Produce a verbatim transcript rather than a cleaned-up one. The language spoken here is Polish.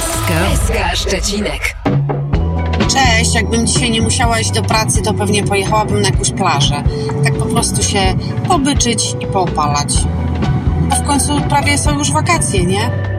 S K. S K Szczecinek. Cześć, jakbym dzisiaj nie musiała iść do pracy, to pewnie pojechałabym na jakąś plażę. Tak po prostu się pobyczyć i poopalać. Bo w końcu prawie są już wakacje, nie?